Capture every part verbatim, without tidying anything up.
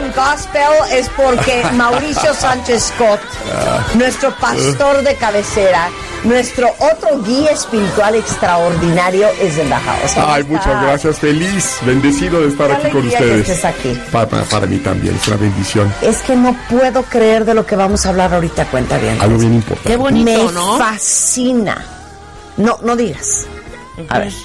en gospel es porque Mauricio Sánchez Scott, nuestro pastor de cabecera, nuestro otro guía espiritual extraordinario, es en la house. Ay, muchas gracias. Feliz, bendecido de estar aquí con ustedes. Que estés aquí. Para, para, para mí también, es una bendición. Es que no puedo creer de lo que vamos a hablar ahorita, cuenta bien. Algo bien importante. Qué bonito, Me ¿no? fascina. No, no digas. A ver.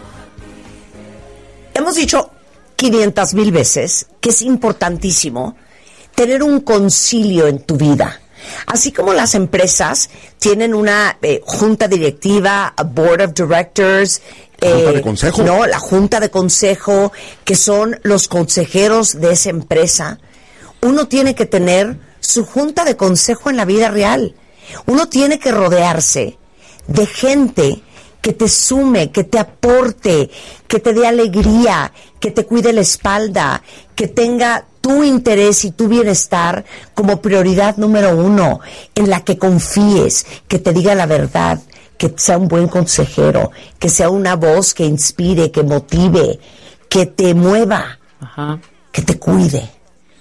Hemos dicho quinientas mil veces que es importantísimo tener un concilio en tu vida. Así como las empresas tienen una eh, junta directiva, a board of directors, eh, junta de consejo. No, la junta de consejo, que son los consejeros de esa empresa. Uno tiene que tener su junta de consejo en la vida real. Uno tiene que rodearse de gente que te sume, que te aporte, que te dé alegría, que te cuide la espalda, que tenga tu interés y tu bienestar como prioridad número uno, en la que confíes, que te diga la verdad, que sea un buen consejero, que sea una voz que inspire, que motive, que te mueva, Ajá. que te cuide.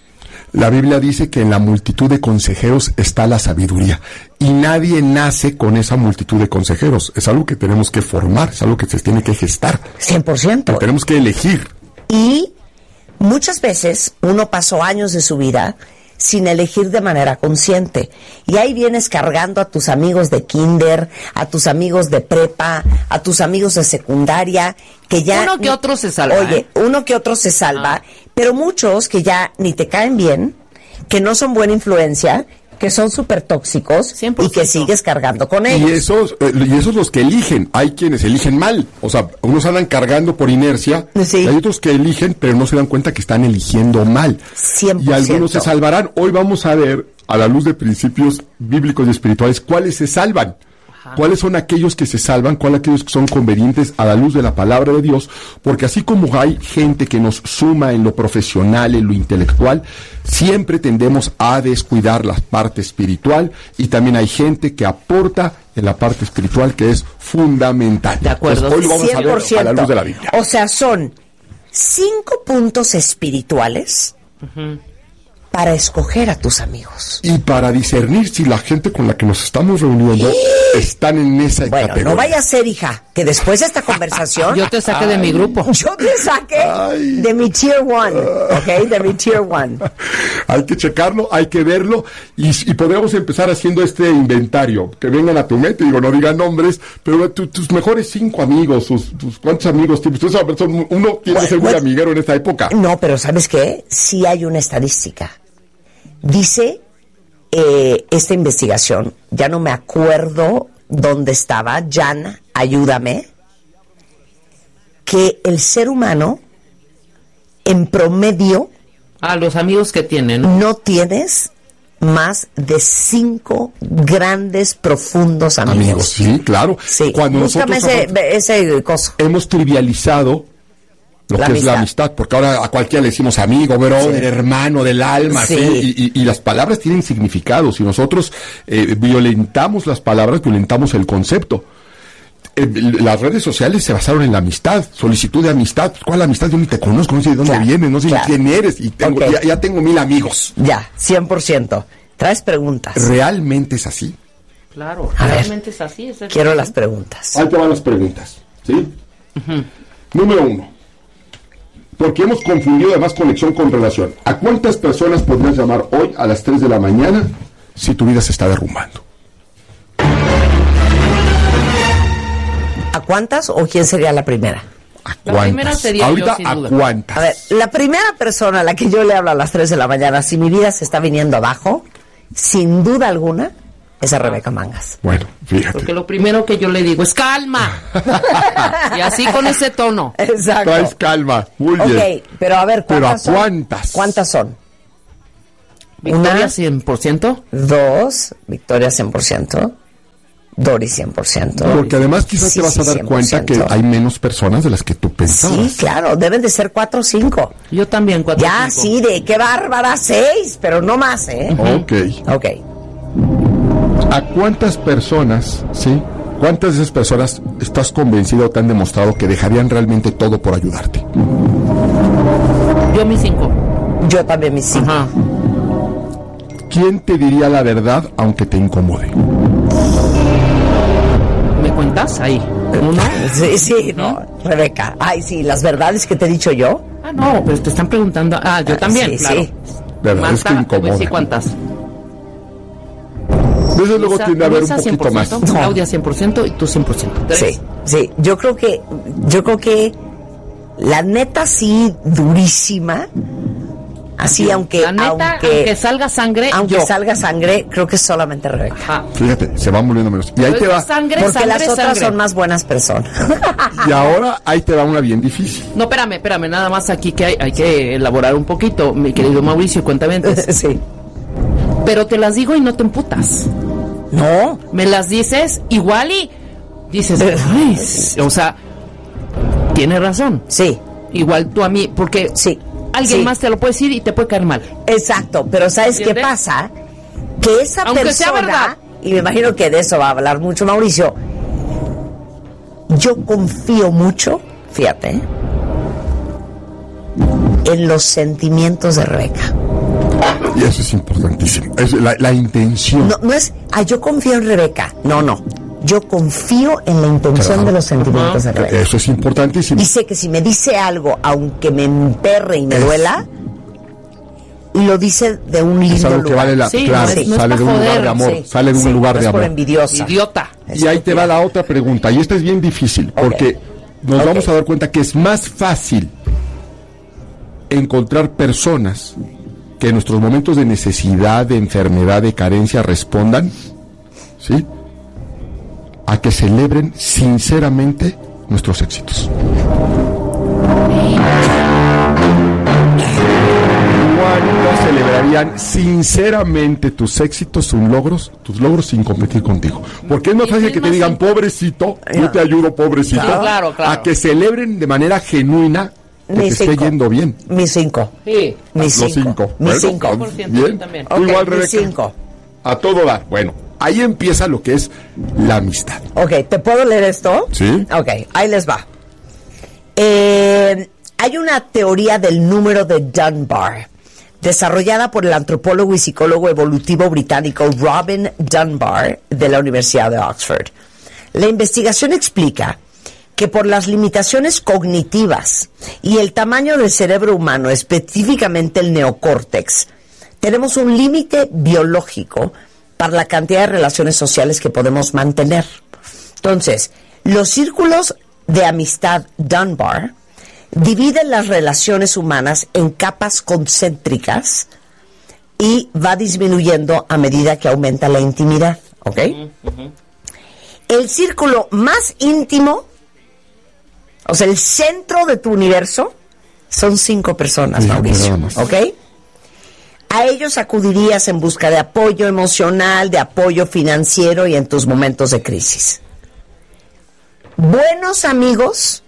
La Biblia dice que en la multitud de consejeros está la sabiduría. Y nadie nace con esa multitud de consejeros. Es algo que tenemos que formar, es algo que se tiene que gestar. cien por ciento. Que tenemos que elegir. Y muchas veces uno pasó años de su vida sin elegir de manera consciente. Y ahí vienes cargando a tus amigos de kinder, a tus amigos de prepa, a tus amigos de secundaria, que ya... Uno que otro se salva. Oye, ¿eh? uno que otro se salva, Ah. pero muchos que ya ni te caen bien, que no son buena influencia, que son súper tóxicos cien por y que ciento. sigues cargando con ellos. Y esos, eh, y esos los que eligen. Hay quienes eligen mal. O sea, unos andan cargando por inercia. Sí. Y hay otros que eligen, pero no se dan cuenta que están eligiendo mal. cien por Y ciento. algunos se salvarán. Hoy vamos a ver, a la luz de principios bíblicos y espirituales, cuáles se salvan. ¿Cuáles son aquellos que se salvan? ¿Cuáles aquellos que son convenientes a la luz de la palabra de Dios? Porque así como hay gente que nos suma en lo profesional, en lo intelectual, siempre tendemos a descuidar la parte espiritual, y también hay gente que aporta en la parte espiritual, que es fundamental. De acuerdo. Pues hoy lo vamos cien por a ver ciento. a la luz de la Biblia. O sea, son cinco puntos espirituales Uh-huh. para escoger a tus amigos. Y para discernir si la gente con la que nos estamos reuniendo están en esa Bueno, categoría. no vaya a ser, hija, que después de esta conversación Yo te saqué de mi grupo. yo te saqué Ay. de mi tier one, ¿ok? De mi tier one. Hay que checarlo, hay que verlo, y, y podemos empezar haciendo este inventario, que vengan a tu mente, digo, no digan nombres, pero tu, tus mejores cinco amigos, tus, tus cuántos amigos tienes. Tú sabes, son- uno tiene que ser muy Bueno, amiguero en esta época. No, pero ¿sabes qué? Sí hay una estadística. Dice eh, esta investigación, ya no me acuerdo dónde estaba, Jan, ayúdame, que el ser humano, en promedio, A los amigos que tienen, ¿no? no tienes más de cinco grandes, profundos amigos. Amigos, sí, claro. Sí, Cuando búscame nosotros ese, somos- ese coso. hemos trivializado lo La que es la amistad. amistad, porque ahora a cualquiera le decimos amigo, brother, Sí. hermano del alma, Sí. ¿sí? y, y- y las palabras tienen significado. Si nosotros eh, violentamos las palabras, violentamos el concepto. Eh, las redes sociales se basaron en la amistad, solicitud de amistad. ¿Cuál amistad? Yo ni te conozco, no sé de dónde Claro, vienes, no sé claro. ni quién eres, y tengo, Ok. ya, ya tengo mil amigos. Ya, cien por ciento. ¿Traes preguntas? ¿Realmente es así? Claro, A ver, realmente es así. Es el- Quiero las preguntas. Ahí te van las preguntas, ¿sí? Número uno. Porque hemos confundido además conexión con relación. ¿A cuántas personas podrías llamar hoy a las tres de la mañana si tu vida se está derrumbando? ¿A cuántas o quién sería la primera? ¿A La cuántas? primera sería Ahorita, yo, sin ¿a duda. cuántas? A ver, la primera persona a la que yo le hablo a las tres de la mañana, si mi vida se está viniendo abajo, sin duda alguna, es a Rebeca Mangas. Bueno, fíjate. Porque lo primero que yo le digo es calma. Y así con ese tono. Exacto. Traes calma, muy bien. Ok, pero a ver, Pero ¿cuántas ¿a son? cuántas? ¿Cuántas son? Victoria Una. cien por ciento. Dos, Victoria cien por ciento, Dori cien por ciento. Porque además quizás Sí, te vas sí, a dar cien por cuenta que ciento. hay menos personas de las que tú pensabas. Sí, claro, deben de ser cuatro o cinco. Yo también, cuatro. Ya, cinco. sí, de qué bárbara, seis, pero no más, ¿eh? Ok. Ok. ¿A cuántas personas, sí? ¿Cuántas de esas personas estás convencido o te han demostrado que dejarían realmente todo por ayudarte? Yo mis cinco. Yo también mis cinco. Ajá. ¿Quién te diría la verdad aunque te incomode? ¿Me cuentas? Ahí. Uno. Sí, sí, no, Rebeca. Ay, sí, las verdades que te he dicho yo. Ah, no, pero te están preguntando. Ah, yo también, Sí, claro. sí. Verdades que Marta, te voy a decir incomodan. cuántas. Desde luego Luisa- tiende a haber un Luisa poquito más. cien por ciento, Claudia cien por ciento y tú cien por ciento. Tres. Sí, sí. Yo creo que, yo creo que la neta sí durísima. Así, aunque, La neta, aunque, aunque salga sangre, aunque yo. salga sangre, creo que es solamente Rebeca. Ajá. Fíjate, se van volviendo menos. Y ahí Pero te es va. Sangre, Porque sangre, las otras sangre. son más buenas personas. Y ahora ahí te va una bien difícil. No, espérame, espérame, nada más aquí que hay, hay que elaborar un poquito, mi querido Mauricio, cuéntame. Sí. Pero te las digo y no te emputas. No. Me las dices igual y dices, ay, o sea, tiene razón. Sí, Igual tú a mí, porque sí. alguien sí. más te lo puede decir y te puede caer mal. Exacto, pero ¿sabes qué ¿Entiendes? pasa? Que esa Aunque sea persona, verdad. y me imagino que de eso va a hablar mucho Mauricio, yo confío mucho, fíjate, ¿eh? en los sentimientos de Rebeca. Y eso es importantísimo. Es la, la intención. No, no es, ah, yo confío en Rebeca. No, no. Yo confío en la intención Claro. de los sentimientos de Rebeca. Eso es importantísimo. Y sé que si me dice algo, aunque me emperre y me Es- duela, lo dice de un Es lindo algo que lugar. vale la Sí, claro, no es- no es sale pa' de un lugar joder, de amor, Sí, sale de un sí, lugar no de es por amor. envidiosa. Idiota. Y ahí te va la otra pregunta, y esta es bien difícil, porque nos Ok. vamos a dar cuenta que es más fácil encontrar personas que en nuestros momentos de necesidad, de enfermedad, de carencia respondan, ¿sí? A que celebren sinceramente nuestros éxitos. ¿Cuándo celebrarían sinceramente tus éxitos, tus logros, tus logros sin competir contigo? Porque es más Y fácil es que te más digan, simple. pobrecito, yo te ayudo, pobrecito, Claro, claro, claro. a que celebren de manera genuina que te Mis esté cinco. yendo bien. Mis cinco. Sí. Mis Los cinco. cinco. Mis Bueno, cinco. pues, cien por ciento, bien. yo también. Tú Ok, igual, mis Rebeca. cinco. A todo dar. Bueno, ahí empieza lo que es la amistad. Ok, ¿te puedo leer esto? Sí. Ok, ahí les va. Eh, hay una teoría del número de Dunbar, desarrollada por el antropólogo y psicólogo evolutivo británico Robin Dunbar de la Universidad de Oxford. La investigación explica que por las limitaciones cognitivas y el tamaño del cerebro humano, específicamente el neocórtex, tenemos un límite biológico para la cantidad de relaciones sociales que podemos mantener. Entonces, los círculos de amistad Dunbar dividen las relaciones humanas en capas concéntricas y va disminuyendo a medida que aumenta la intimidad, ¿ok? El círculo más íntimo, o sea, el centro de tu universo, son cinco personas, Sí, Mauricio, nada más. ¿ok? A ellos acudirías en busca de apoyo emocional, de apoyo financiero y en tus momentos de crisis. Buenos amigos,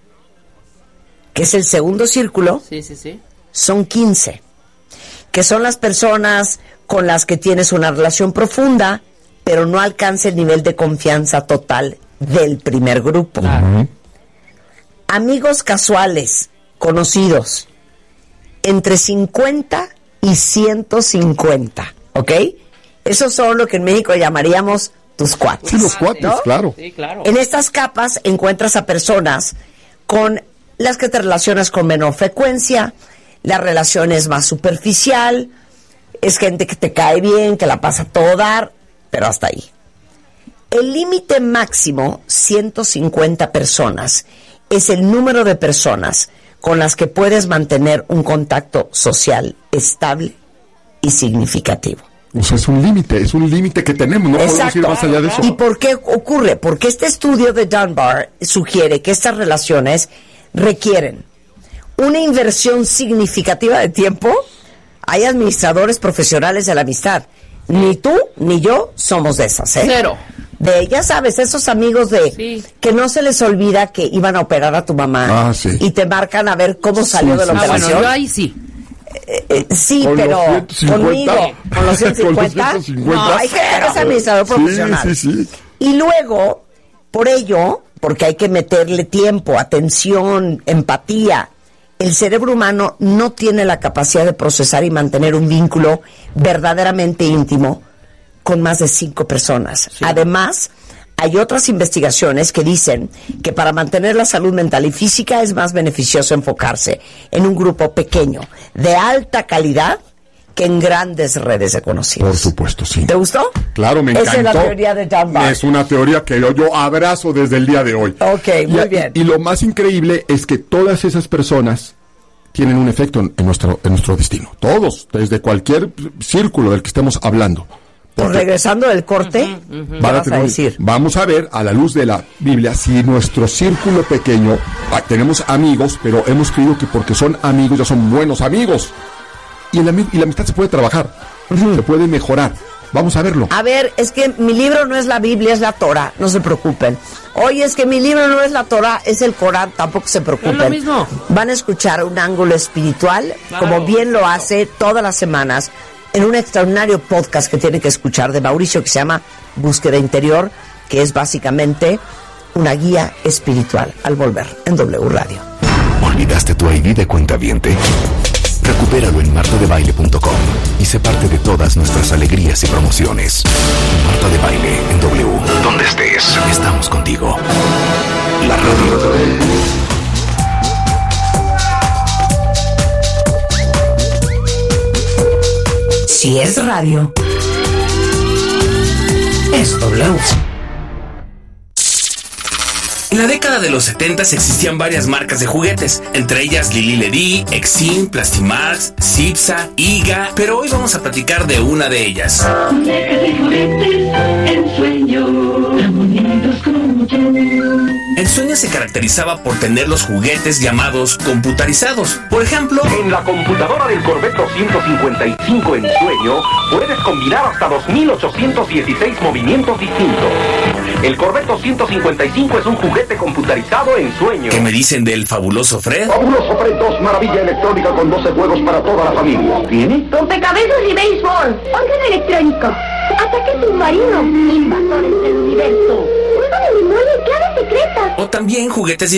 que es el segundo círculo, Sí, sí, sí. son quince, que son las personas con las que tienes una relación profunda, pero no alcanza el nivel de confianza total del primer grupo. Claro. Amigos casuales, conocidos, entre cincuenta y ciento cincuenta, ¿ok? Esos son lo que en México llamaríamos tus cuates. Sí, los cuates, ¿no? claro. Sí, claro. En estas capas encuentras a personas con las que te relacionas con menor frecuencia, la relación es más superficial, es gente que te cae bien, que la pasa a todo dar, pero hasta ahí. El límite máximo, ciento cincuenta personas, es el número de personas con las que puedes mantener un contacto social estable y significativo. O sea, es un límite, es un límite que tenemos, no podemos ir más allá de eso. ¿Y por qué ocurre? Porque este estudio de Dunbar sugiere que estas relaciones requieren una inversión significativa de tiempo. Hay administradores profesionales de la amistad. Ni tú ni yo somos de esas, ¿eh? Cero. De, ya sabes, esos amigos de Sí. que no se les olvida que iban a operar a tu mamá Ah, sí. y te marcan a ver cómo salió Sí, de la sí, Ah, sí. operación. bueno, yo ahí sí. Eh, sí, Con pero los ciento cincuenta. conmigo, con los ciento cincuenta, Con los ciento cincuenta. no, hay gente que es administrador Sí, profesional. sí, sí. Y luego, por ello, porque hay que meterle tiempo, atención, empatía, el cerebro humano no tiene la capacidad de procesar y mantener un vínculo verdaderamente íntimo con más de cinco personas. Sí. Además, hay otras investigaciones que dicen que para mantener la salud mental y física es más beneficioso enfocarse en un grupo pequeño, de alta calidad, que en grandes redes de conocidos. Por supuesto, sí. ¿Te gustó? Claro, me encantó. Esa es la teoría de John Bach. Es una teoría que yo, yo abrazo desde el día de hoy. Ok, muy y, bien. Y, y lo más increíble es que todas esas personas tienen un efecto en, en nuestro en nuestro destino. Todos, desde cualquier círculo del que estemos hablando. Pues regresando del corte, uh-huh, uh-huh. ¿qué vas a, tener, a decir? Vamos a ver, a la luz de la Biblia, si nuestro círculo pequeño, ah, tenemos amigos, pero hemos creído que porque son amigos ya son buenos amigos. Y la, y la amistad se puede trabajar, uh-huh. se puede mejorar. Vamos a verlo. A ver, es que mi libro no es la Biblia, es la Torah, no se preocupen. Oye, es que mi libro no es la Torah, es el Corán, tampoco se preocupen. Es lo mismo. Van a escuchar un ángulo espiritual, claro, como bien lo hace todas las semanas, en un extraordinario podcast que tienen que escuchar de Mauricio, que se llama Búsqueda Interior, que es básicamente una guía espiritual. Al volver en W Radio. ¿Olvidaste tu I D de cuentaviente? Recupéralo en marta de baile punto com y sé parte de todas nuestras alegrías y promociones. Marta de Baile en W. Donde estés, estamos contigo. La radio. Si es radio, es W. En la década de los setentas existían varias marcas de juguetes, entre ellas Lili Ledy, Exim, Plastimax, Cipsa, Iga, pero hoy vamos a platicar de una de ellas. Muñecas de juguetes, Ensueño, tan bonitos como yo. Ensueño se caracterizaba por tener los juguetes llamados computarizados. Por ejemplo, en la computadora del Corvette doscientos cincuenta y cinco Ensueño puedes combinar hasta dos mil ochocientos dieciséis movimientos distintos. El Corvette doscientos cincuenta y cinco es un juguete computarizado Ensueño. ¿Qué me dicen del fabuloso Fred? Fabuloso Fred dos, maravilla electrónica con doce juegos para toda la familia. ¿Tiene? Rompecabezas y béisbol. Orden electrónico. Ataque submarino. Invasores del universo. Prueba de memoria y clave secreta. O también juguetes